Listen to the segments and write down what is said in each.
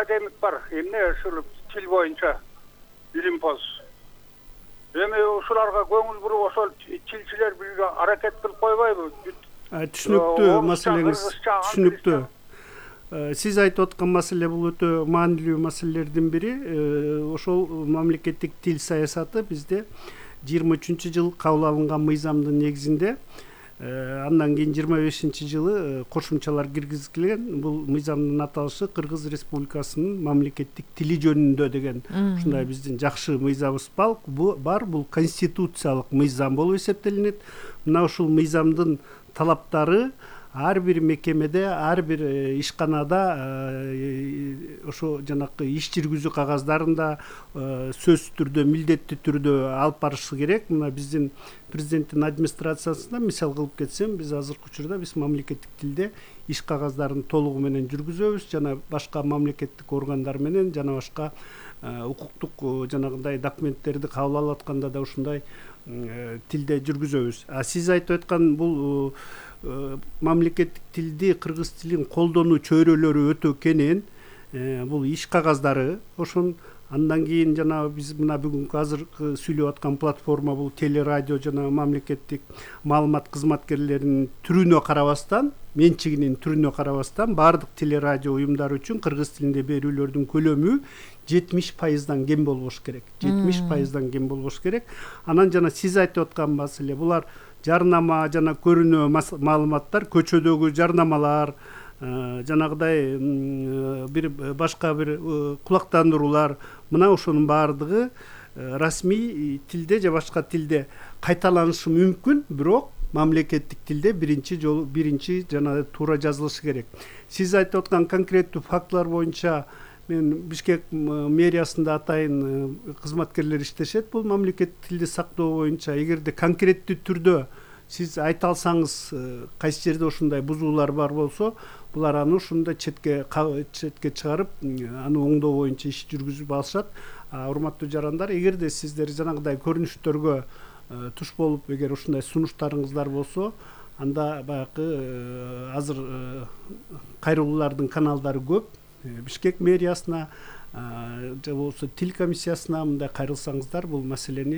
академик бар. Эмне ушул тил боюнча илимпоз. Эми ушуларга көңүл буруп ошол тилчилер бирге аракет кылып койбойбу? Түшүнүктүү маселеңиз, түшүнүктүү. Сиз айтып аткан маселе бул өтө маанилүү маселелердин бири. Ошол мамлекеттик тил саясаты бизде 23-жыл кабыл алынган мыйзамдын негизинде, андан кийин 25-жылы кошумчалар киргизилген. Бул мыйзамдын аталышы Кыргыз Республикасынын мамлекеттик тили жөнүндө деген ушундай биздин жакшы мыйзамыбыз бар. Бул конституциялык мыйзам болуп эсептелинет. Мына ушул мыйзамдын талаптары ар бир мекемеде, ар бир ишканада ошо жанакы иш жүргүзүү кагаздарында сөзсүз түрдө, милдеттүү түрдө алып барышы керек. Мына биздин президенттин администрациясында мисал кылып кетсем, биз азыркы учурда биз мамлекеттик тилде иш кагаздарын толугу менен жүргүзөбүз, жана башка мамлекеттик органдар менен, жана башка укуктук жанагындай документтерди кабыл алып атканда да ушундай тилде жүргүзөбүз. Сиз айтып аткан бул мамлекеттик тилди, кыргыз тилин колдонуу чөйрөлөрү өтө кенен. Бул иш кагаздары, ошон андан кийин жана биз мына бүгүнкү азыркы сүйлөп аткан платформа бул телерадио жана мамлекеттик маалымат кызматкерлеринин түрүнө карабастан, менчигинин түрүнө карабастан, баардык телерадио уюмдары үчүн кыргыз тилинде берүүлөрдүн көлөмү 70% кем болбош керек. 70% кем болбош керек. Анан жана сиз айтып аткан маселе, булар жарнама жана көрүнүү маалыматтар, көчөдөгү жарнамалар, жанагыдай бир башка бир кулактандыруулар, мына ошонун баардыгы расмий тилде же башка тилде кайталанышы мүмкүн, бирок мамлекеттик тилде биринчи жана туура жазылышы керек. Сиз айтып аткан конкреттүү фактылар боюнча мен Бишкек мэриясында атайын кызматкерлер иштешет бул мамлекеттик тилди сактоо боюнча. Эгерде конкреттүү түрдө сиз айта алсаңыз, кайсы жерде ушундай бузуулар бар болсо, булар аны ушундай четке чыгарып, аны оңдоо боюнча иш жүргүзүп алышат. Урматтуу жарандар, эгерде сиздер жанагыдай көрүнүштөргө туш болуп, эгер ушундай сунуштарыңыздар болсо, анда баягы азыр кайрылуулардын каналдары көп. Бишкек мэриясына же болбосо тил комиссиясына мындай кайрылсаңыздар, бул маселени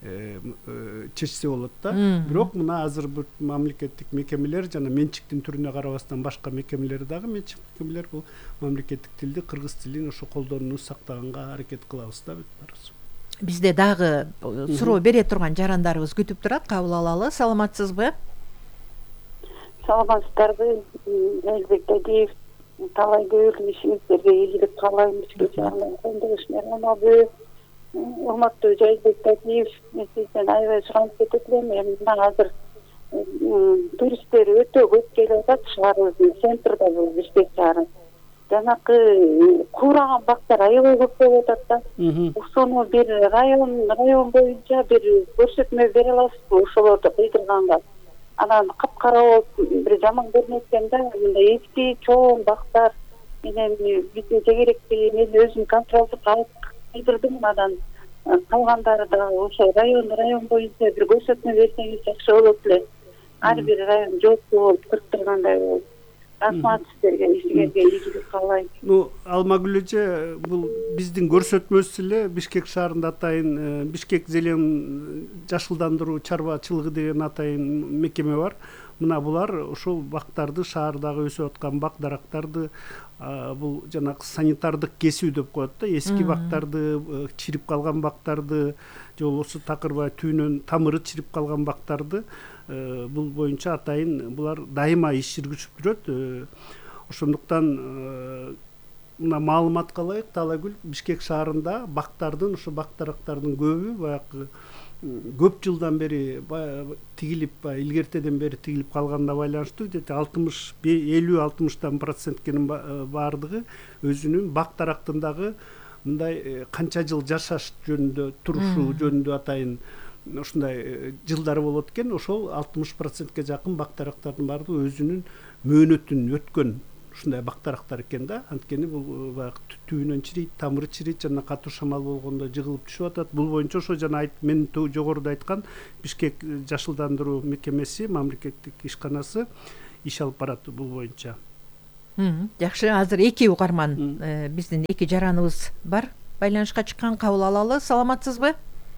чечсе болот да. Бирок мына азыр мамлекеттик мекемелер жана менчиктин түрүнө карабастан башка мекемелер дагы, менчик мекемелер бул мамлекеттик тилди, кыргыз тилин ошо колдонууну сактаганга аракет кылабыз да, бүт барыбыз. Бизде дагы суроо бере турган жарандарыбыз күтүп турат, кабыл алалы. Саламатсызбы? Саламатсыздарбы? Элбек Дадиев, талай көңүлдүү ишиңиздерге ийгилик каалайм. Урматтуу Элбек Дадиев, мен сизден аябай суранып кетет элем. Мына азыр туристтер өтө көп келип атат шаарыбыздын центрде, бул Бишкек шаары. Жанакы куураган бактар аябай көп болуп атат да. Ошону бир район боюнча бир көрсөтмө бере аласызбы ошолорду кыйдырганга? Анан капкара болуп бир жаман көрүнөт экен да, мындай эски чоң бактар менен бизге тегеректи мен өзүм контролдук алып кыйдырдым. Анан калгандары да ошо район боюнча бир көрсөтмө берсеңиз жакшы болот эле. Ар бир район жооптуу болуп кырктыргандай болуп. Рахмат сиздерге, ишиңерге ийгилик каалайм. Алмагүл эже, бул биздин көрсөтмөбүз эле. Бишкек шаарында атайын Бишкек зелен жашылдандыруу чарбачылыгы деген атайын мекеме бар. Мына булар ошол бактарды, шаардагы өсүп аткан бак дарактарды, бул жанагы санитардык кесүү деп коет да, эски бактарды, чирип калган бактарды, же болбосо такырбай түүнөн тамыры чирип калган бактарды бул боюнча атайын булар дайыма иш жүргүзүп жүрөт. Ошондуктан мына маалыматка ылайык, Талайгүл, Бишкек шаарында бактардын, ошо бак дарактардын көбү баягы көп жылдан бери тигилип, илгертеден бери тигилип калганына байланыштуу, 50-60% баардыгы өзүнүн бак дарактындагы мындай канча жыл жашаш жөнүндө, турушу жөнүндө атайын ушундай жылдары болот экен. Ошол 60%ке жакын бак дарактардын баардыгы өзүнүн мөөнөтүн өткөн ушундай бак дарактар экен да. Анткени бул баягы түбүнөн чирийт, тамыры чирийт, жана катуу шамал болгондо жыгылып түшүп атат. Бул боюнча ошо жана мен жогоруда айткан Бишкек жашылдандыруу мекемеси, мамлекеттик ишканасы иш алып барат бул боюнча. Жакшы, азыр эки угарман биздин эки жараныбыз бар. Байланышка чыккан, кабыл алалы. Саламатсызбы?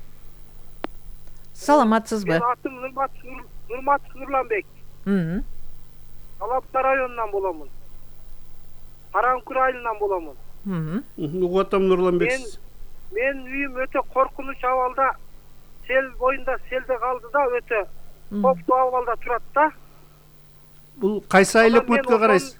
Менин атым Нурмат Нурланбек. Талапкы районунан боломун. Караңкүр айылынан боломун. Угатам Нурланбек. Мен үйүм өтө коркунуч абалда, сел боюнда селде калды да, өтө коптуу абалда турат да. Бул кайсы айыл өкмөткө карайсыз?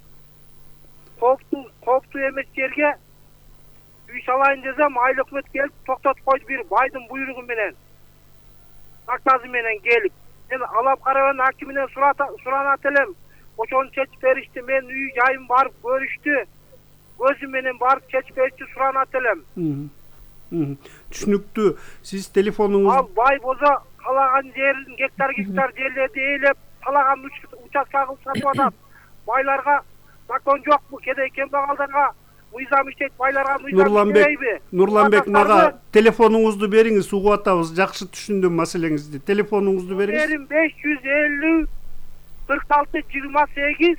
Коптуу эмес жерге үй салайын десем, айыл өкмөт келип токтотуп койду, бир байдын буйругу менен, наказы менен келип. Мен Алапкы районунун акиминен суранат элем. Ошону чечип беришти. Мен үй жайым барып көрүштү. Көзүм менен барып чечип беришти, суранат элем. Түшүнүктүү. Сиз телефонуңуз Ал бай болсо калаган жерин гектар жерлерди ээлеп, калаган участка кылып сатып атат. Байларга закон жокпу? Кедей кембагалдарга мыйзам иштейт, байларга мыйзам иштебейби? Нурланбек, мага телефонуңузду бериңиз, угуп атабыз. Жакшы түшүндүм маселеңизди. Телефонуңузду бериңиз. Берим 550 46 28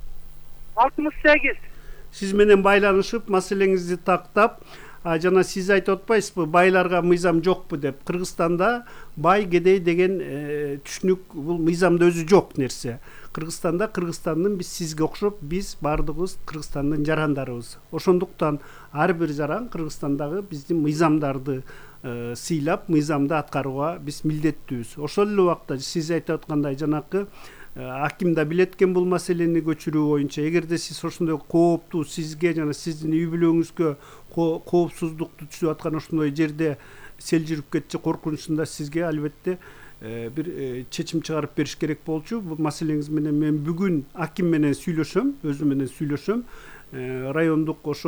68. Сиз менен байланышып, маселеңизди тактап, жана сиз айтып атпайсызбы, байларга мыйзам жокпу деп. Кыргызстанда бай кедей деген түшүнүк, бул мыйзамда өзү жок нерсе. Кыргызстанда Кыргызстандын биз сизге окшоп, биз бардыгыбыз Кыргызстандын жарандарыбыз. Ошондуктан ар бир жаран Кыргызстандагы биздин мыйзамдарды сыйлап, мыйзамды аткарууга биз милдеттүүбүз. Ошол эле убакта сиз айтып аткандай жанакы аким да билет экен бул маселени көчүрүү боюнча. Эгерде сиз ошондой кооптуу, сизге жана сиздин үй бүлөңүзгө коопсуздукту түзүп аткан ошондой жерде сел жүрүп кетчү коркунучунда сизге албетте бир чечим чыгарып бериш керек болчу. Бул маселеңиз менен мен бүгүн аким менен сүйлөшөм, өзү менен сүйлөшөм. Райондук ошо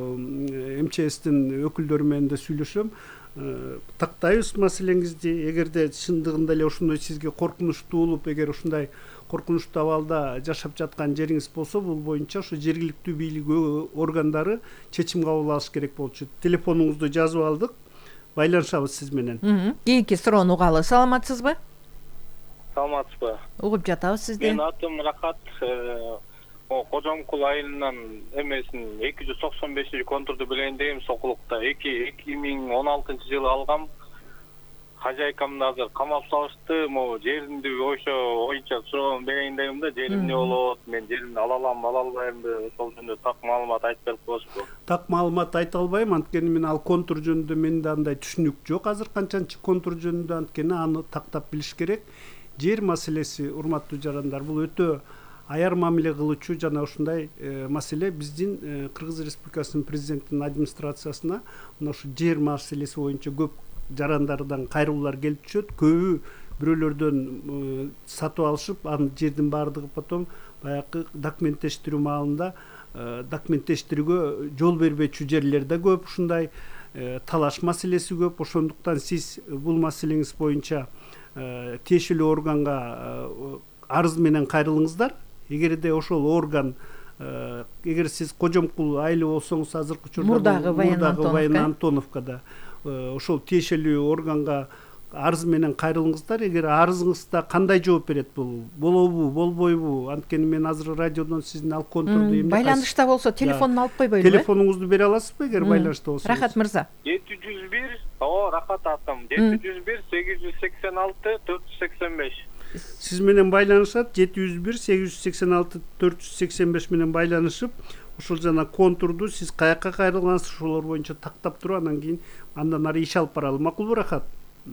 МЧСтин өкүлдөрү менен да сүйлөшөм. Тактайбыз маселеңизди. Эгерде чындыгында эле ошондой сизге коркунучтуу болуп, эгер ушундай коркунучтуу абалда жашап жаткан жериңиз болсо, бул боюнча ошо жергиликтүү бийлик органдары чечим кабыл алыш керек болчу. Телефонуңузду жазып алдык. Байланышабыз сиз менен. Кийинки суроону угалы. Саламатсызбы? Саламатсызбы? Угуп жатабыз сизди. Мен атым Рахат, Кожомкул айылынан эмесин 295 контурду билейиндейм, Сокулукта. 2016-жылы алгам. Хажайкамды азыр камап салышты. Могу жеримди боюнча суроо берейиндейм да, жерим эмне болот, мен жеримди ала аламбы, ала албаймбы, ошол жөнүндө так маалымат айтып берип коесузбу? Так маалымат айта албайм, анткени мен ал контур жөнүндө менде андай түшүнүк жок. Азыр канчанчы контур жөнүндө, анткени аны тактап билиш керек. Жер маселеси, урматтуу жарандар, бул өтө аяр мамиле кылуучу жана ушундай маселе биздин Кыргыз Республикасынын президентинин администрациясына мына ушу жер маселеси боюнча көп жарандардан кайрылуулар келип түшөт. Көбү бирөөлөрдөн сатып алышып, анын жердин баардыгы потом баягы документтештирүү маалында документтештирүүгө жол бербечү жерлер да көп, ушундай талаш маселеси көп. Ошондуктан сиз бул маселеңиз боюнча тиешелүү органга арыз менен кайрылыңыздар. Эгерде ошол орган, эгер сиз Кожомкул айылы болсоңуз, азыркы учурда Мурдагы Баян Антоновкада ошол тиешелүү органга арыз менен кайрылыңыздар. Эгер арызыңызда кандай жооп берет бул? Болобу, болбойбу? Анткени мен азыр радиодон сиздин ал контурду эмне байланышта болсо телефонун алып койбойбу? Телефонуңузду бере аласызбы эгер байланышта болсоңуз? Рахат мырза. 701, Рахат атым. 701 886 485. Сиз менен байланышат 701 886 485 менен байланышып, ошол жана контурду сиз каякка кайрылгансыз, ошолор боюнча тактап туруп, андан кийин андан ары иш алып баралы. Макулбу, Рахат?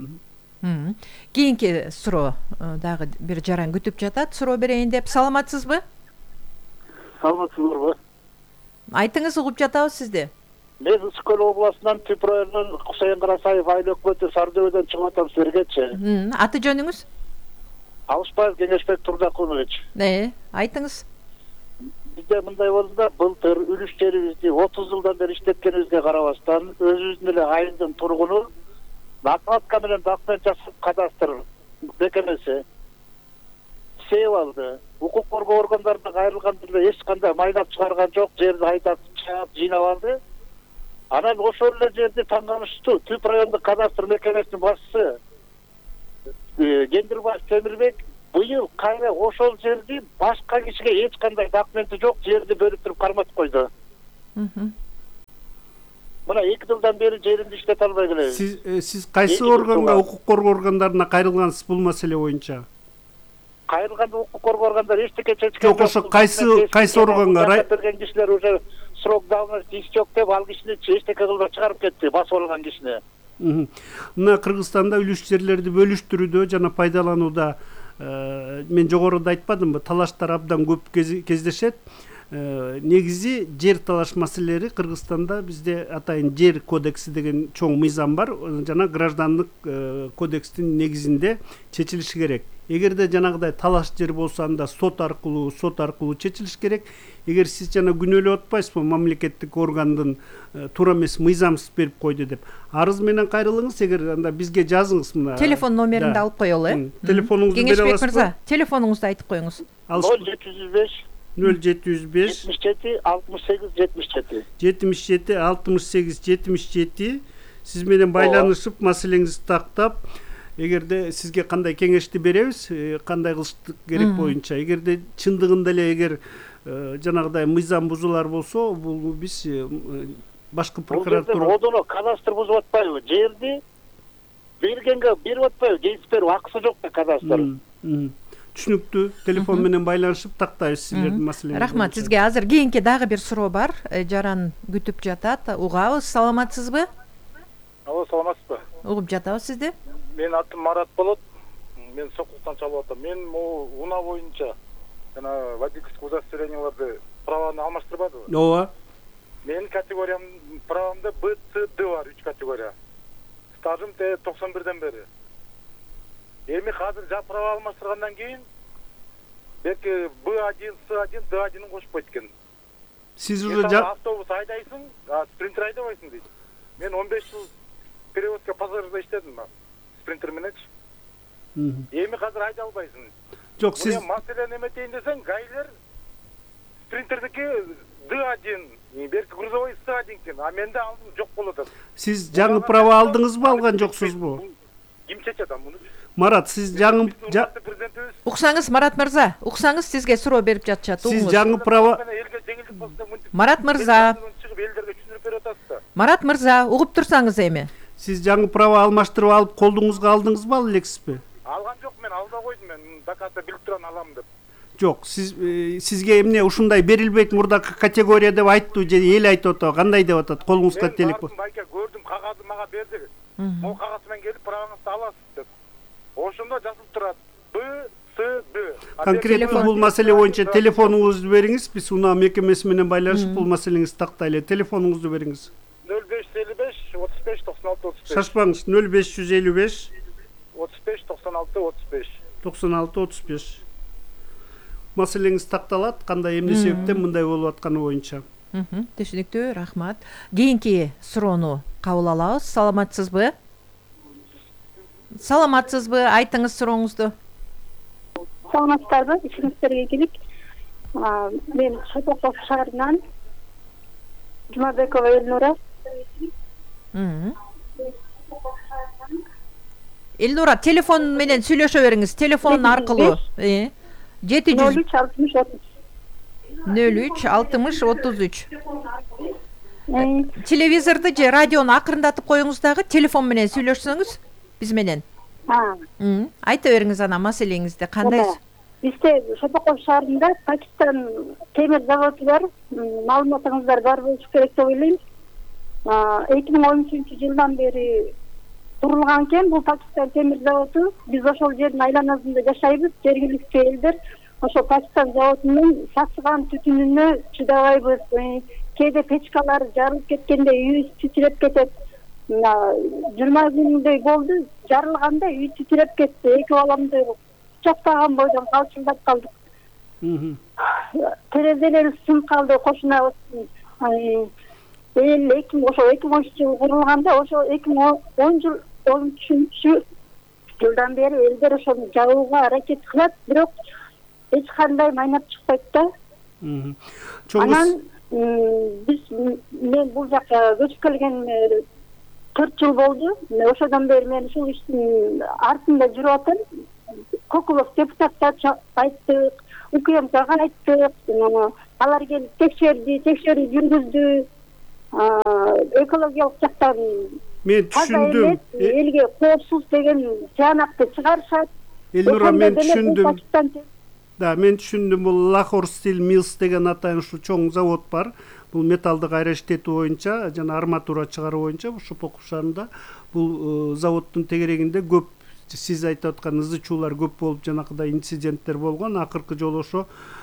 Кийинки суроо дагы бир жаран күтүп жатат. Суроо берейин деп. Саламатсызбы? Саламатсызбы? Айтыңыз, угуп жатабыз сизди. Мен Ысык-Көл областынан Түп районунан Кусейин Карасаев айыл өкмөтү Сардөбөдөн чыгып атам силергечи. Аты жөнүңүз? Алышбаев Кеңешбек Турдакунович. Айтыңыз. Бизде мындай болду да, былтыр үлүш жерибизди 30 жылдан бери иштеткенибизге карабастан, өзүбүздүн эле айылдын тургуну накладка менен документ жасап кадастр мекемеси сээп алды. Укук коргоо органдарына кайрылган эле эч кандай майлап чыгарган жок, жерди айдап чаап жыйнап алды. Анан ошол эле жерди таңганычтуу Түп райондук кадастр мекемесинин башчысы Кендирбаев Темирбек быйыл кайра ошол жерди башка кишиге эч кандай документи жок жерди бөлүп туруп карматып койду. Мына 2 жылдан бери жеримди иштете албай келебиз. Сиз кайсы органга, укук коргоо органдарына кайрылгансыз бул маселе боюнча? Кайрылган укук коргоо органдар эчтеке чечкен жок. Ошо кайсы органга берген кишилер уже срок давности иш жок деп ал кишини эчтеке кылбай чыгарып кетти, басып алган кишини. Мына Кыргызстанда үлүш жерлерди бөлүштүрүүдө жана пайдаланууда мен жогоруда айтпадымбы, талаштар абдан көп кездешет. Негизи жер талаш маселелери Кыргызстанда бизде атайын жер кодекси деген чоң мыйзам бар, жана граждандык кодекстин негизинде чечилиши керек. Эгерде жанагыдай талаш жер болсо анда сот аркылуу чечилиш керек. Эгер сиз жана күнөөлөп атпайсызбы мамлекеттик органдын туура эмес мыйзамсыз берип койду деп, арыз менен кайрылыңыз, эгер анда бизге жазыңыз. Мына телефон номеринди алып коелу, телефонуңузду бере аласызбы? Кеңешбек мырза, телефонуңузду айтып коюңуз. 0705 77 68 77 77 68 77. Сиз менен байланышып маселеңизди тактап, эгерде сизге кандай кеңешти беребиз, кандай кылыш керек боюнча, эгерде чындыгында эле эгер жанагыдай мыйзам бузулар болсо, бул биз башкы прокуратура одоно кадастр бузуп атпайбы? Жерди бергенге берип атпайбы? Кесип берип акысы жок да кадастр. Түшүнүктүү. Телефон менен байланышып тактайбыз силердин маселеңизди. Рахмат сизге. Азыр кийинки дагы бир суроо бар. Жаран күтүп жатат. Угабыз, саламатсызбы? Алло, саламатсызбы? Угуп жатабыз сизди. Менин атым Марат болот. Мен Сокулуктан чалып атам. Мен могу унаа боюнча жана водительский удостоверенияларды праваны алмаштырбадыбы? Ооба. Менин категориям правамда Б, С, Д бар, 3 категория. Стажым 91ден бери. Эми азыр права алмаштыргандан кийин белки Б1, С1, Д1-ин кошпойт экен. Сиз уже автобус айдайсың, спринтер айдабайсың дейт. Мен 15 жыл перевозка пассажирда иштедим, спринтер мененчи. Эми азыр айдай албайсың. Жок, сиз маселени эметейин десең, гайлер спринтердики Д1, белки грузовой С1 экен, а менде алдым жок болот. Сиз жаңы права алдыңызбы, алган жоксузбу? Ким чечет муну? Марат, сиз жаңы уксаңыз, Марат мырза, уксаңыз, сизге суроо берип жатышат. Сиз жаңы права Марат мырза. Марат мырза, угуп турсаңыз эми. Сиз жаңы права алмаштырып алып колдуңузга алдыңызбы, ал элексизби? Алган жок, мен алда койдум, мен доказда билип турам алам деп. Жок, сизге эмне ушундай берилбейт мурдакы категория деп айттыбы же эл айтып атабы, кандай деп атат? Колуңузга телек болсо. Мен байка көрдүм, кагазды мага берди. Могу кагаз менен келип праваңызды аласыз деп. Ошондо жазылып турат Б, С, Д. Конкреттүү бул маселе боюнча телефонуңузду бериңиз, биз унаа мекемеси менен байланышып бул маселеңизди тактайлы. Телефонуңузду бериңиз. 0555 35 96 35. Шашпаңыз, 0555 35 96 35. 96 35. Маселеңиз такталат, кандай эмне себептен мындай болуп атканы боюнча. Түшүнүктүү, рахмат. Кийинки суроону кабыл алабыз. Саламатсызбы? Саламатсызбы? Айтыңыз сурооңузду. Саламатсыздарбы? Ишиңиздерге келип. Мен Шатоков шаарынан Жумабекова Элнура. Элнура, телефон менен сүйлөшө бериңиз. Телефон аркылуу. 700 03 60 33. Телевизорду же радиону акырындатып коюңуз дагы, телефон менен сүйлөшсөңүз биз менен. Айта бериңиз ана маселеңизди, кандай? Бизде Шатоков шаарында Пакистан темир заводу бар. Маалыматыңыздар бар болушу керек деп ойлойм. 2013-жылдан бери курулган экен бул Пакистан темир заводу. Биз ошол жердин айланасында жашайбыз, жергиликтүү элдер. Ошол Пакистан заводунун сасыган түтүнүнө чыдабайбыз. Кээде печкалар жарылып кеткенде үйүбүз титиреп кетет. 20 күндөй болду, жарылганда үй титиреп кетти. Эки баламды чоктаган бойдон калчылдап калдык. Терезелер сынып калды, кошуна. Эл 2013-жылы курулганда, ошо 2013-жылдан бери элдер ошону жабууга аракет кылат, бирок эч кандай майнап чыкпайт да. Анан мен бул жака көчүп келгениме 4 жыл болду. Ошодон бери мен ушул иштин артында жүрүп атам. Кокулов депутаттар айттык, УКМКга айттык, алар келип текшерүү жүргүздү. Экологиялык жактан мен түшүндүм. Элге коопсуз деген тыянакты чыгарышат. Элнура, мен түшүндүм. Да, мен түшүндүм. Бул Lahore Steel Mills деген атайыншы чоң завод бар. Бул металлды кайра иштетүү боюнча жана арматура чыгаруу боюнча Шопоков шаарында бул заводдун тегерегинде көп сиз айтып аткан ызы чуулар көп болуп, жанакыдай инциденттер болгон. Акыркы жолу ошо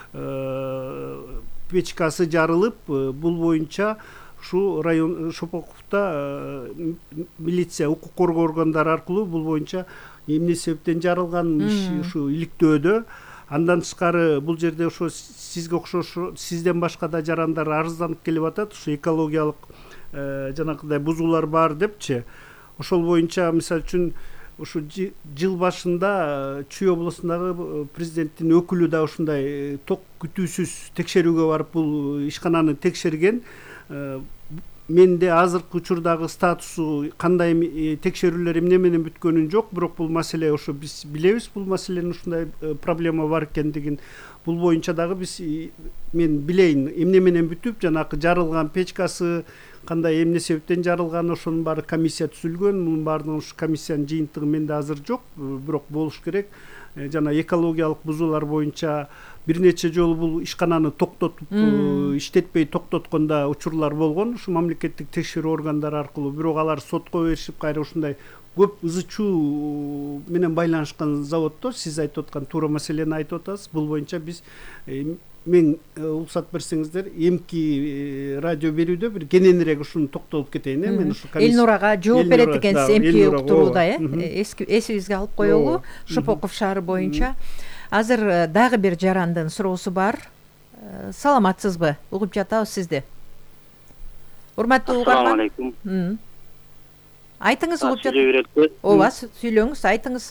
печкасы жарылып, бул боюнча ушу район Шопоковдо милиция, укук коргоо органдары аркылуу бул боюнча эмне себептен жарылган ушу иликтөөдө. Андан тышкары бул жерде ошо сизге окшош сизден башка да жарандар арызданып келип атат. Ушу экологиялык жанакыдай бузуулар бар депчи. Ошол боюнча мисалы үчүн ушу жыл башында Чүй облусундагы президенттин өкүлү да ушундай ток күтүүсүз текшерүүгө барып бул ишкананы текшерген. Менде азыркы учурдагы статусу кандай текшерүүлөр эмне менен бүткөнүн жок, бирок бул маселе ошо биз билебиз, бул маселенин ушундай проблема бар экендигин. Бул боюнча дагы биз мен билейин эмне менен бүтүп, жанакы жарылган печкасы кандай эмне себептен жарылган, ошонун баары комиссия түзүлгөн. Мунун баардыгын ушу комиссиянын жыйынтыгы менде азыр жок, бирок болуш керек. Жана экологиялык бузуулар боюнча бир нече жолу бул ишкананы токтотуп, иштетпей токтоткондо учурлар болгон. Ушу мамлекеттик текшерүү органдары аркылуу, бирок алар сотко беришип, кайра ушундай көп ызы чуу менен байланышкан заводдо сиз айтып аткан туура маселени айтып атасыз. Бул боюнча биз мен уруксат берсеңиздер, эмки радио берүүдө бир кененирээк ушуну токтолуп кетейин. Мен ушу Элнурага жооп берет экенсиз, эмки уктурууда, эсибизге алып коелу. Шопоков шаары боюнча азыр дагы бир жарандын суроосу бар. Саламатсызбы? Угуп жатабыз сизди. Урматтуу угарман. Ассаламу алейкум. Айтыңыз, угуп жатабыз. Ооба, сүйлөңүз, айтыңыз.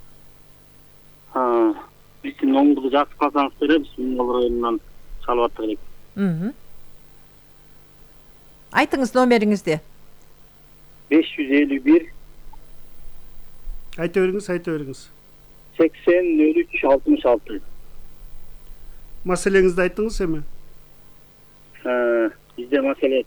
Биздин оңдугу жакшы калсаңыз беребиз, Муңал районунан Чалбаттык элек. Айтыңыз номериңизди. 551 айта бериңиз. 80-03-66. Маселеңизди айтыңыз эми. Бизде маселе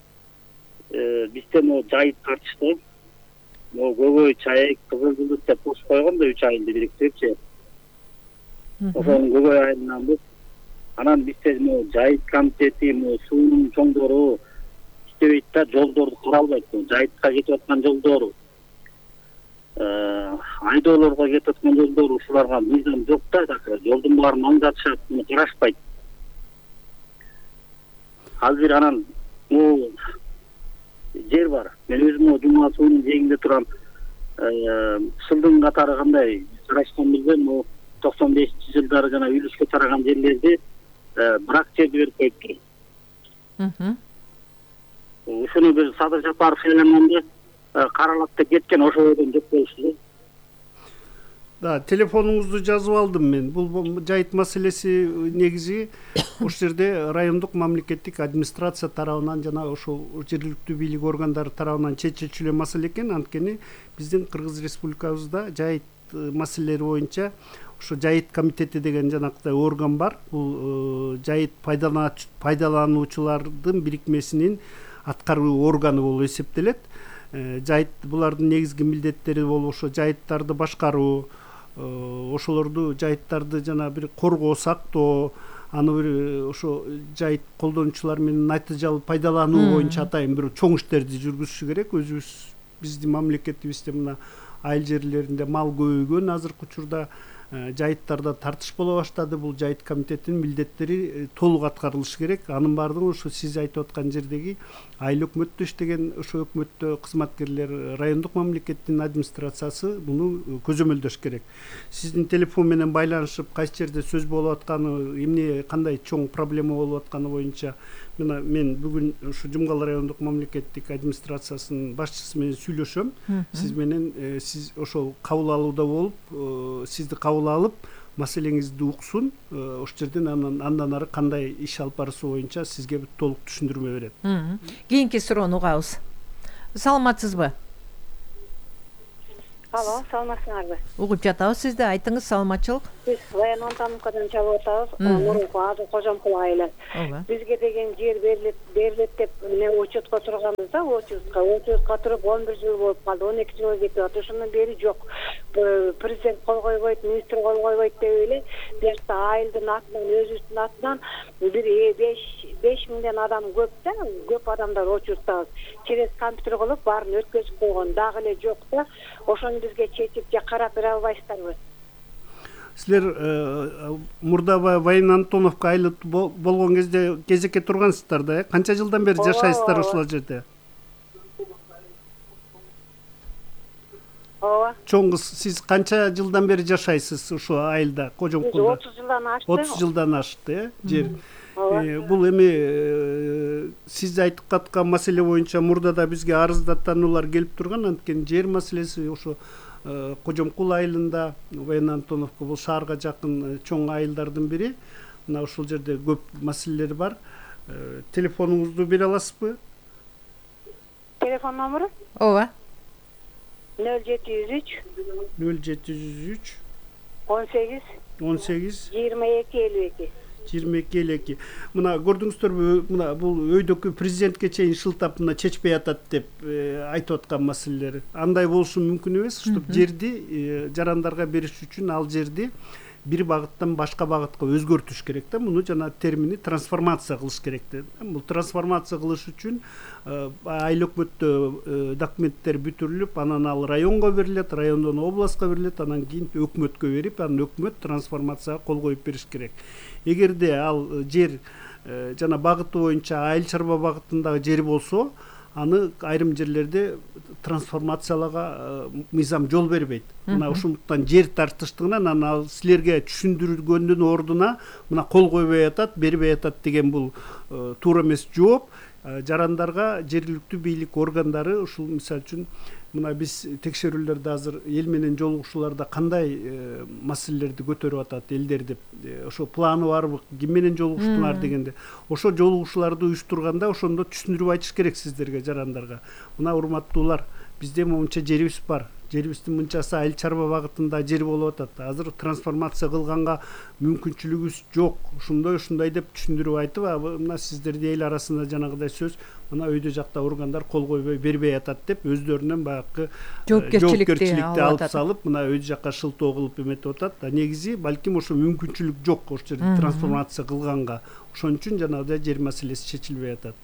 бизде могу жайыт тартышты. Могу көбөй, чайек, кызыл жылдыз деп кошуп койгон да 3 айында бириктирипчи. Ошонун көбөй айынан бул. Анан бизде могу жайыт комитети, могу суунун чоңдору иштебейт да, жолдорду каралбайт. Жайытка кетип аткан жолдору, айдоолорго кетип аткан жолдору, ушуларга мыйзам жок да, жолдун баарын аңдатышат, муну карашпайт. Азыр анан могу жер бар. Мен өзүм Жумма суунун жээгинде турам. Сылдын катары кандай карашкан билбейм, могу 95-жылдары жана үйлүшкө тараган жерлерди бирак жерди берип коюптур. Ушуну бир Садыр Жапаров элеманды каралат деп кеткен, ошол жерден жок болушту. Да, телефонуңузду жазып алдым мен. Бул жайыт маселеси негизи ошол жерде райондук мамлекеттик администрация тарабынан жана ошол жергиликтүү бийлик органдары тарабынан чечилчү эле маселе экен. Анткени биздин Кыргыз Республикабызда жайыт маселелери боюнча ошо жайыт комитети деген жанакыдай орган бар. Бул жайыт пайдалануучулардын бирикмесинин аткаруу органы болуп эсептелет. Жайыт булардын негизги милдеттери болуп ошо жайыттарды башкаруу, ошолорду жайыттарды жана бир коргоо, сактоо, аны бир ошо жайыт колдонуучулар менен натыйжалуу пайдалануу боюнча атайын бир чоң иштерди жүргүзүшү керек. Өзүбүз биздин мамлекетибизде мына айыл жерлеринде мал көбөйгөн, азыркы учурда жайыттарда тартыш боло баштады. Бул жайыт комитетинин милдеттери толук аткарылышы керек. Анын баардыгы ошо сиз айтып аткан жердеги айыл өкмөттө иштеген ошо өкмөттө кызматкерлер, райондук мамлекеттин администрациясы муну көзөмөлдөш керек. Сиздин телефон менен байланышып, кайсы жерде сөз болуп атканы, эмне кандай чоң проблема болуп атканы боюнча мен бүгүн ушу Жумгал райондук мамлекеттик администрациясынын башчысы менен сүйлөшөм. Сиз менен сиз ошол кабыл алууда болуп, сизди кабыл алып, маселеңизди уксун, ошол жерден андан ары кандай иш алып барысы боюнча сизге толук түшүндүрмө берет. Кийинки суроону угабыз. Саламатсызбы? Алло, саламатсыңарбы? Угуп жатабыз сизди, айтыңыз, саламатчылык. Биз Баян Антоновкадан чалып атабыз, мурунку Азыр Кожомкул айылы. Бизге деген жер берилет деп эмне учетко турганбызда, учетка туруп 11 жыл болуп калды, 12 жылга кетип атат. Ошондон бери жок. Президент кол койбойт, министр кол койбойт деп эле, биякта айылдын атынан, өзүбүздүн атынан бир 5 миңден адам көп да, көп адамдар учуттабыз. Через компьютер кылып баарын өткөзүп койгон, дагы эле жок да. Ошону бизге чечип же карап бере албайсыздарбы? Силер мурда Баян Антоновка айылы болгон кезде кезекке тургансыздар да, канча жылдан бери жашайсыздар ушул жерде? Ооба. Чоң кыз, сиз канча жылдан бери жашайсыз ушул айылда, Кожомкулда? 30 жылдан ашты. 30 жылдан ашты, жер. Бул эми сиз айтып аткан маселе боюнча мурда да бизге арыздаттануулар келип турган, анткени жер маселеси ошо Кожомкул айылында, Баян Антоновка бул шаарга жакын чоң айылдардын бири. Мына ушул жерде көп маселелер бар. Телефонуңузду бере аласызбы? Телефон номеру? Ооба. 0703 0703 18 22 22. Мына көрдүңүздөрбү, мына бул өйдөкү президентке чейин шылтап мына чечпей атат деп айтып аткан маселелер. Андай болушу мүмкүн эмес, чтобы жерди жарандарга бериш үчүн ал жерди бир багыттан башка багытка өзгөртүш керек да. Муну жана термини трансформация кылыш керек да. Бул трансформация кылыш үчүн айыл өкмөттө документтер бүтүрүлүп, анан ал районго берилет, райондон областка берилет, анан кийин өкмөткө берип, анан өкмөт трансформацияга кол коюп бериш керек. Эгерде ал жер жана багыты боюнча айыл чарба багытындагы жер болсо, аны айрым жерлерде трансформациялага мыйзам жол бербейт. Мына ошондуктан жер тартыштыгынан анан ал силерге түшүндүргөндүн ордуна мына кол койбой атат, бербей атат деген бул туура эмес жооп. Жарандарга жергиликтүү бийлик органдары ушул мисалы үчүн мына биз текшерүүлөрдө азыр эл менен жолугушууларда кандай маселелерди көтөрүп атат элдер деп, ошо планы барбы, ким менен жолугуштуңар дегенде, ошо жолугушууларды уюштурганда ошондо түшүндүрүп айтыш керек сиздерге, жарандарга. Мына урматтуулар, бизде монча жерибиз бар. Жерибиздин мынчасы айыл чарба багытында жер болуп атат. Азыр трансформация кылганга мүмкүнчүлүгүбүз жок. Ушундай деп түшүндүрүп айтып, мына сиздерди эл арасында жанагыдай сөз, мына өйдө жакта органдар кол койбой бербей атат деп өздөрүнөн баягы жоопкерчиликти алып салып, мына өйдө жакка шылтоо кылып эметип атат. Негизи балким ошо мүмкүнчүлүк жок ошол жерде трансформация кылганга. Ошон үчүн жанагыдай жер маселеси чечилбей атат.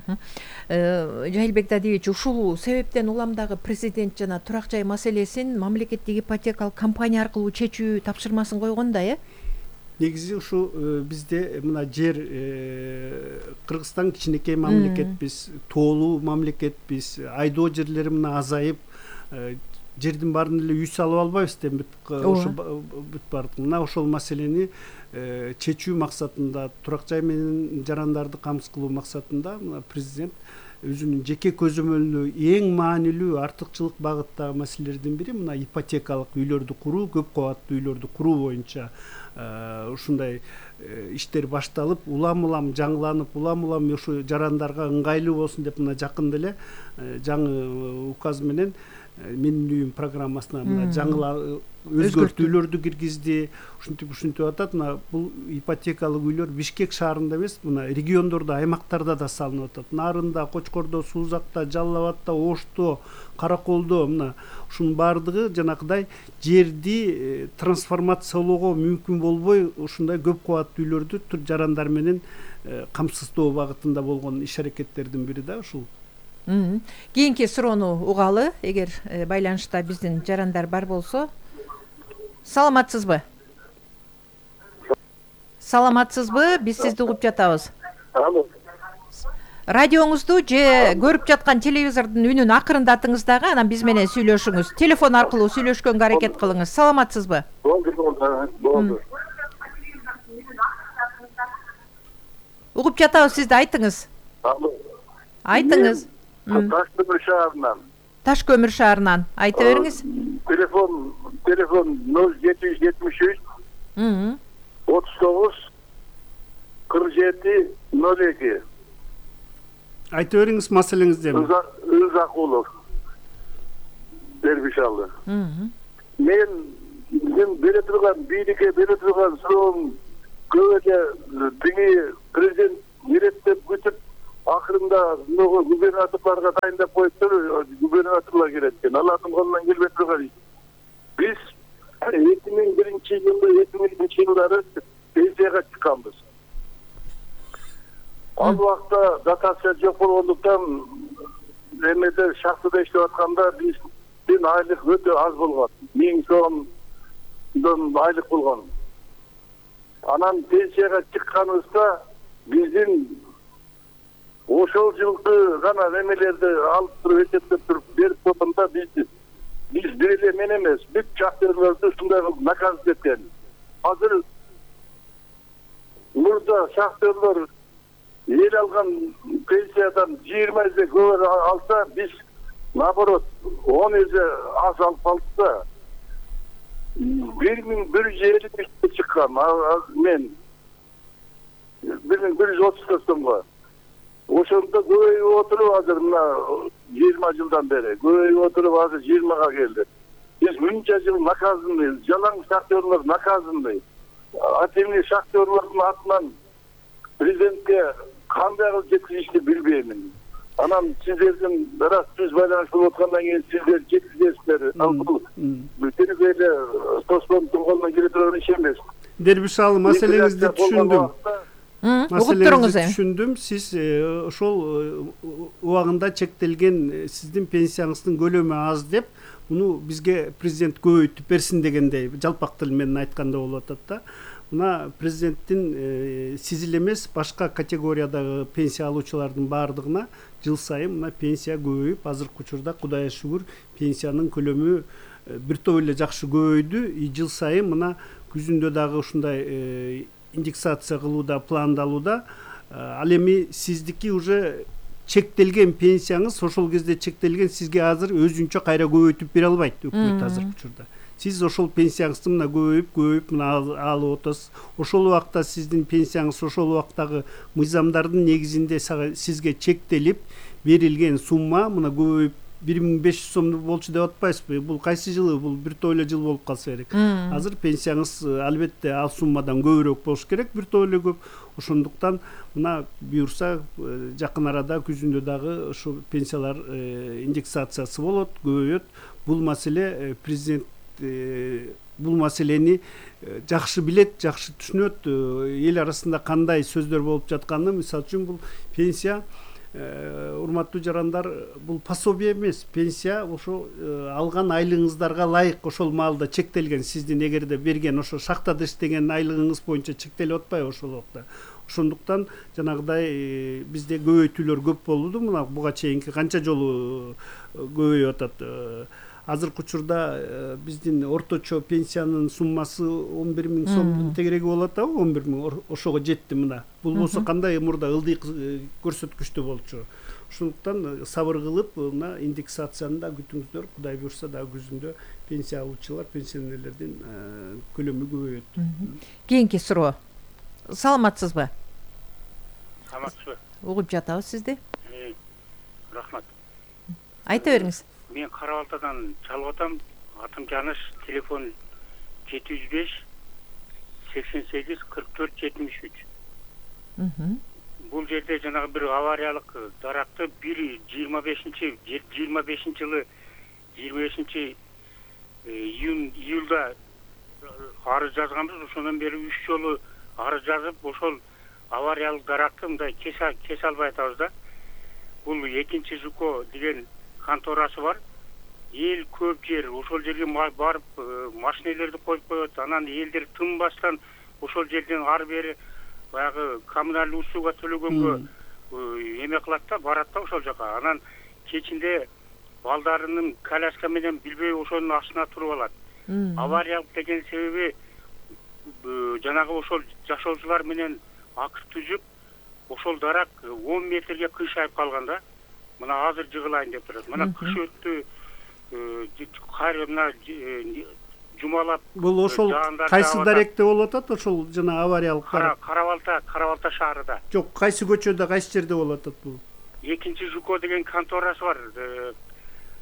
Жайылбек Дадиевич, ушул себептен уламдагы президент жана турак жай маселесин мамлекеттик ипотекалык компания аркылуу чечүү тапшырмасын койгон да, Негизи ушу бизде мына жер Кыргызстан кичинекей мамлекетпиз, тоолуу мамлекетпиз, айдоо жерлери мына азайып, жердин баарын эле үй салып албайбыз деп ошо бүт бардык. Мына ошол маселени чечүү максатында, турак жай менен жарандарды камсыз кылуу максатында мына президент өзүнүн жеке көзөмөлүнө эң маанилүү артыкчылык багыттагы маселелердин бири мына ипотекалык үйлөрдү куруу, көп кабаттуу үйлөрдү куруу боюнча ушундай иштер башталып, улам жаңыланып, улам ушу жарандарга ыңгайлуу болсун деп мына жакында эле жаңы указ менен менин үйүм программасына мына жаңы өзгөртүүлөрдү киргизди. Ушинтип атат. Мына бул ипотекалык үйлөр Бишкек шаарында эмес, мына региондордо, аймактарда да салынып атат. Нарында, Кочкордо, Суузакта, Жалал Абадта, Ошто, Караколдо, мына ушунун баардыгы жанагыдай жерди трансформациялоого мүмкүн болбой, ушундай көп кабаттуу үйлөрдү жарандар менен камсыздоо багытында болгон иш аракеттердин бири да ушул. Кийинки суроону угалы, эгер байланышта биздин жарандар бар болсо. Саламатсызбы? Биз сизди угуп жатабыз. Радионуңузду же көрүп жаткан телевизордун үнүн акырындатыңыз дагы, анан биз менен сүйлөшүңүз. Телефон аркылуу сүйлөшкөнгө аракет кылыңыз. Саламатсызбы? Болду. Угуп жатабыз сизди, айтыңыз. Айтыңыз. Ташкөмүр шаарынан. Ташкөмүр шаарынан. Айта бериңиз. Телефон 0773 39 47 02. Айта бериңиз маселеңизди. Ызакулов. Дербишалы. Мен бере турган бийликке бере турган суроом көп эле тиги президент иреттеп күтүп акырында мынагу губернаторлорго дайындап коюптур, губернаторлор келет экен. Алардын колунан келбей турган иш. Биз 2001-жылы 2002-жылдары пенсияга чыкканбыз. Ал убакта дотация жок болгондуктан эмеде шахтада иштеп атканда биздин айлык өтө аз болгон. 1000 сомдон айлык болгон. Анан пенсияга чыкканыбызда биздин ошол жылкы гана немелерди алып туруп эсептеп туруп берип койгондо биз бир эле мен эмес, бүт шахтерлерди ушундай кылып наказ эткен. Азыр мурда шахтерлер эл алган пенсиядан 20 эсе көп алса, биз наоборот 10 эсе аз алып калдык да. 1150 чыккан, мен 1130 сомго. Ошондо көбөйүп отуруп азыр мына 20 жылдан бери көбөйүп отуруп азыр 20га келди. Биз мынча жыл наказындайбыз, жалаң шахтерлер наказындай. Атемни шахтерлордун атынан президентке кандай кылып жеткизишти билбеймин. Анан сиздердин раз түз байланыш болуп аткандан кийин сиздер жеткизесиздер. Ал бул бүтүн эле тоскондун колунан келе турган иш эмес. Дербишалы, маселеңизди түшүндүм. Маселеңизди түшүндүм. Сиз ошол убагында чектелген сиздин пенсияңыздын көлөмү аз деп, муну бизге президент көбөйтүп берсин дегендей жалпак тил менен айтканда болуп атат да. Мына президенттин сиз эле эмес, башка категориядагы пенсия алуучулардын баардыгына жыл сайын мына пенсия көбөйүп, азыркы учурда Кудайга шүгүр пенсиянын көлөмү бир топ эле жакшы көбөйдү. Жыл сайын мына күзүндө дагы ушундай индексация кылууда пландалууда. Ал эми сиздики уже чектелген пенсияңыз ошол кезде чектелген, сизге азыр өзүнчө кайра көбөйтүп бере албайт өкмөт азыркы учурда. Сиз ошол пенсияңызды мына көбөйүп мына алып отосуз. Ошол убакта сиздин пенсияңыз ошол убактагы мыйзамдардын негизинде сизге чектелип берилген сумма мына көбөйүп 1500 сом болчу деп атпайсызбы? Бул кайсы жылы? Бул бир топ эле жыл болуп калса керек. Азыр пенсияңыз албетте ал суммадан көбүрөөк болуш керек, бир топ эле көп. Ошондуктан мына буюрса жакын арада күзүндө дагы ошо пенсиялар индексациясы болот, көбөйөт. Бул маселе президент бул маселени жакшы билет, жакшы түшүнөт. Эл арасында кандай сөздөр болуп жатканын, мисалы үчүн бул пенсия, урматтуу жарандар, бул пособие эмес, пенсия ошо алган айлыгыңыздарга ылайык ошол маалда чектелген. Сиздин эгерде берген ошо шахтада иштеген айлыгыңыз боюнча чектелип атпайбы ошол убакта. Ошондуктан жанагыдай бизде көбөйтүүлөр көп болду. Мына буга чейинки канча жолу көбөйүп атат. Азыркы учурда биздин орточо пенсиянын суммасы 11 000 сомдун тегереги болот да, 11 000 ошого жетти мына. Бул болсо кандай мурда ылдый көрсөткүчтүү болчу. Ошондуктан сабыр кылып мына индексацияны да күтүңүздөр. Кудай буйрса да күзүндө пенсия алуучулар, пенсионерлердин көлөмү көбөйөт. Кийинки суроо. Саламатсызбы? Саламатсызбы? Угуп жатабыз сизди. Рахмат. Айта бериңиз. Мен Карабалтадан чалып атам. Атым Жаныш, телефон 705 88 44 73. Бул жерде жанагы бир авариялык даракты 25 жылы 25 июлда арыз жазганбыз. Ошондон бери 3 жолу арыз жазып, ошол авариялык даракты мындай кесе албай атабыз да. Бул экинчи ЖУКО деген конторасы бар. Эл көп жер, ошол жерге барып машинелерди коюп коет. Анан элдер тынбастан ошол жерден ары бери баягы коммуналдык услуга төлөгөнгө эме кылат да, барат да ошол жака. Анан кечинде балдарынын коляска менен билбей ошонун астына туруп алат. Авариялык деген себеби жанагы ошол жашоочулар менен акыр түзүп, ошол дарак 10 метрге кыйшайып калган да. Мына азыр жыгылайын деп турат. Мына кыш өттү, кайрына жумалап. Бул ошол кайсы даректе болуп атат? Ошол жана авариялык Карабалта шаарында. Жок, кайсы көчөдө, кайсы жерде болуп атат бул? Экинчи ЖУКО деген конторасы бар.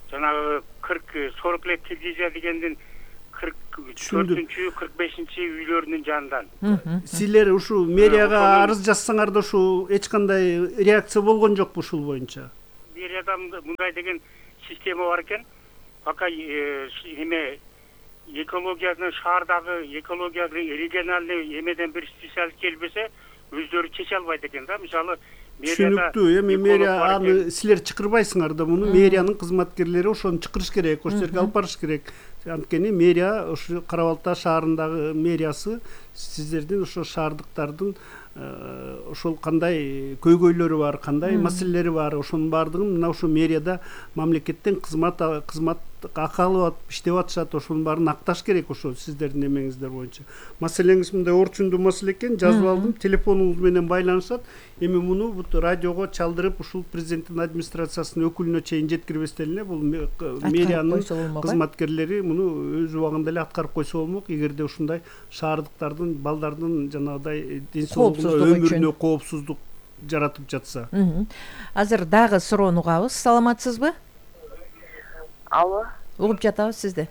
жанагы 40 лет киргизия дегендин 44-чү 45-чи үйлөрүнүн жанынан. Силер ушул мэрияга арыз жазсаңар да ушул эч кандай реакция болгон жокпу ушул боюнча? Мэрияда мындай деген система бар экен. Пока эме экологияны шаардагы экологияны региональный эмеден бир специалист келбесе өздөрү чече албайт экен да. Мисалы түшүнүктүү. Эми мэрия аны силер чакырбайсыңар да, муну мэриянын кызматкерлери ошону чакырыш керек, ошол жерге алып барыш керек. Анткени мэрия ошо Кара Балта шаарындагы мэриясы сиздердин ошо шаардыктардын ошол кандай көйгөйлөрү бар, кандай маселелери бар, ошонун баардыгын мына ошо мэрияда мамлекеттен кызмат акы алып иштеп атышат, ошонун баарын акташ керек ошо сиздердин эмеңиздер боюнча. Маселеңиз мындай орчундуу маселе экен, жазып алдым, телефонуңуз менен байланышат. Эми муну бут радиого чалдырып ушул президенттин администрациясынын өкүлүнө чейин жеткирбестен эле бул мэриянын кызматкерлери муну өз убагында эле аткарып койсо болмок, эгерде ушундай шаардыктардын балдардын жанагыдай ден соолугуна, өмүрүнө коопсуздук жаратып жатса. Азыр дагы суроону угабыз. Саламатсызбы? Алло. Угуп жатабыз сизди.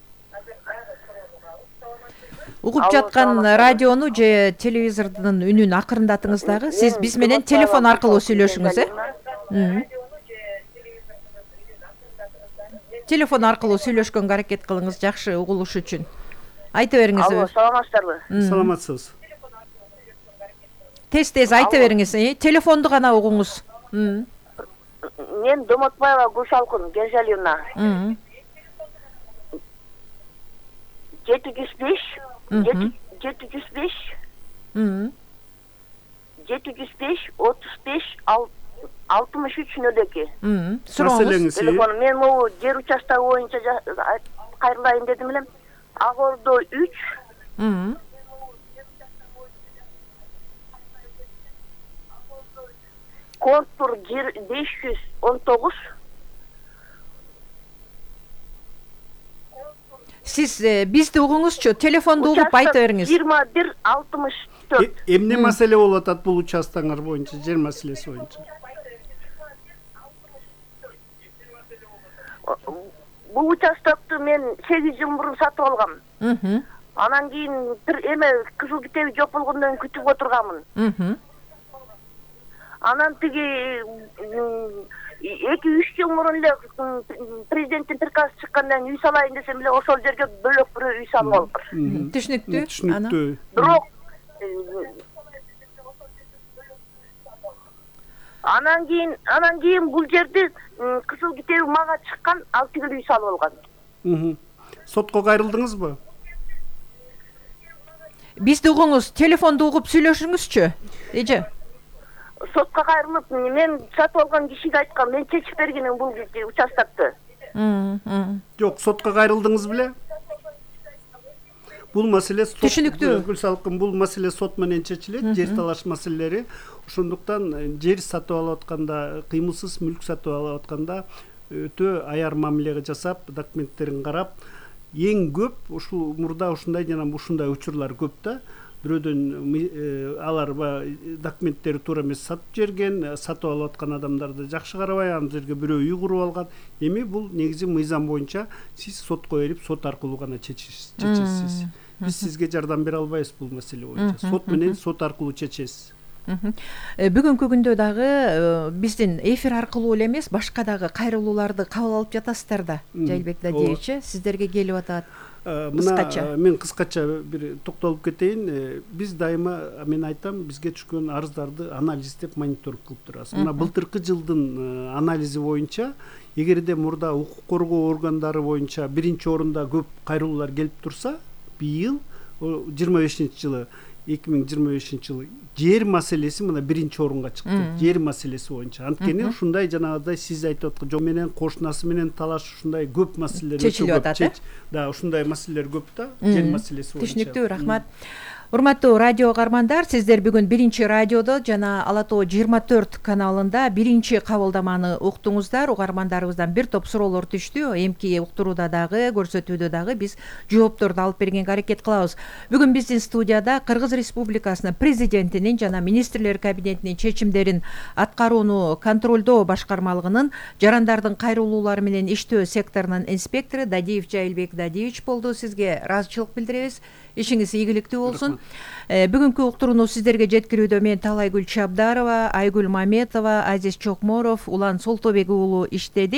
Угуп жаткан радиону же телевизордун үнүн акырындатыңыз дагы. Сиз биз менен телефон аркылуу сүйлөшүңүз, Телефон аркылуу сүйлөшкөнгө аракет кылыңыз, жакшы угулуш үчүн. Айта бериңиз. Алло, саламатсыздарбы? Саламатсыз. Тез айта бериңиз, телефонду гана угуңуз. Мен Домотбаева Гүлшалкын Гержалиевна. 705 35 6302. Сурооңуз. Телефон мен могу жер участогу боюнча кайрылайын дедим элем. Агордо 3. Контур 519. Сиз бизди угуңузчу, телефонду угуп айта бериңиз. 2164. Эмне маселе болуп атат бул участогуңар боюнча, жер маселеси боюнча? Бул участокты мен 8 жыл мурун сатып алгам. Анан кийин эме кызыл китеби жок болгондон күтүп отурганмын. Анан тиги 2-3 жыл мурун эле президенттин приказы чыккандан үй салайын десем эле ошол жерге бөлөк бир үй салып алыптыр. Түшүнүктүү. Бирок анан кийин бул жерди кызыл китеби мага чыккан, ал тигил үй салып алган. Сотко кайрылдыңызбы? Бизди угуңуз, телефонду угуп сүйлөшүңүзчү. Эже. Сотко кайрылып, мен сатып алган кишиге айткам, мен чечип бергенмин бул участокты. Жок, сотко кайрылдыңыз беле? Бул маселе түшүнүктүү. Гүлсалкын, бул маселе сот менен чечилет, жер талаш маселелери. Ошондуктан жер сатып алып атканда, кыймылсыз мүлк сатып алып атканда өтө аяр мамилеге жасап, документтерин карап, эң көп ушул мурда ушундай жана ушундай учурлар көп да. Бирөөдөн алар документтери туура эмес сатып жерген, сатып алып аткан адамдарды жакшы карабай, аны жерге бирөө үй куруп алган. Эми бул негизи мыйзам боюнча сиз сотко берип, сот аркылуу гана чечесиз. Биз сизге жардам бере албайбыз бул маселе боюнча. Сот менен сот аркылуу чечесиз. Бүгүнкү күндө дагы биздин эфир аркылуу эле эмес, башка дагы кайрылууларды кабыл алып жатасыздар да. Жайылбек Дадиевич, сиздерге келип атат. Мен кыскача бир токтолуп кетейин. Биз дайыма, мен айтам, бизге түшкөн арыздарды анализдеп, мониторинг кылып турабыз. Мына былтыркы жылдын анализи боюнча, эгерде мурда укук коргоо органдары боюнча биринчи орунда көп кайрылуулар келип турса, быйыл 2025 жылы жер маселеси мына биринчи орунга чыкты. Жер маселеси боюнча. Анткени ушундай жанагыдай сиз айтып аткан жол менен кошунасы менен талаш, ушундай көп маселелер чечилип атат. Да, ушундай маселелер көп да, жер маселеси боюнча. Түшүнүктүү, рахмат. Урматтуу радио каармандар, сиздер бүгүн биринчи радиодо жана Ала Тоо 24 каналында биринчи кабылдаманы уктуңуздар. Угармандарыбыздан бир топ суроолор түштү. Эмки уктурууда дагы, көрсөтүүдө дагы биз жоопторду алып бергенге аракет кылабыз. Бүгүн биздин студияда Кыргыз Республикасынын президентинин жана министрлер кабинетинин чечимдерин аткарууну контролдоо башкармалыгынын жарандардын кайрылуулары менен иштөө секторунун инспектору Дадиев Жайылбек Дадиевич болду. Сизге ыраазычылык билдиребиз. Ишиңиз ийгиликтүү болсун. Бүгүнкү уктурууну сиздерге жеткирүүдө мен Талайгүл Чабдарова, Айгүл Маметова, Азиз Чокморов, Улан Солтобек уулу иштедик.